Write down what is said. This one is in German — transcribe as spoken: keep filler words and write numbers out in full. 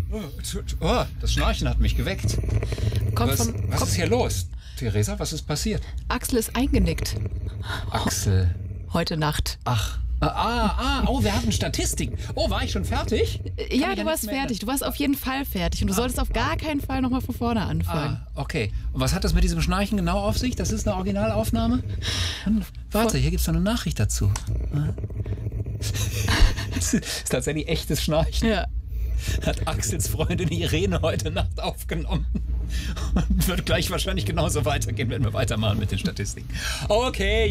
Oh, das Schnarchen hat mich geweckt. Kommt Was, vom, was kommt, ist hier los? Theresa, was ist passiert? Axel ist eingenickt. Axel. Heute Nacht. Ach. Ah, ah, ah, oh, wir hatten Statistiken. Oh, war ich schon fertig? Äh, Ja, mich du an warst nichts mehr fertig. Du warst auf jeden Fall fertig. Und du solltest auf gar keinen Fall nochmal von vorne anfangen. Ah, okay. Und was hat das mit diesem Schnarchen genau auf sich? Das ist eine Originalaufnahme? Hm, Warte, hier gibt es noch eine Nachricht dazu. Das ist tatsächlich echtes Schnarchen. Ja. Hat Axels Freundin Irene heute Nacht aufgenommen. Und wird gleich wahrscheinlich genauso weitergehen, wenn wir weitermachen mit den Statistiken. Okay.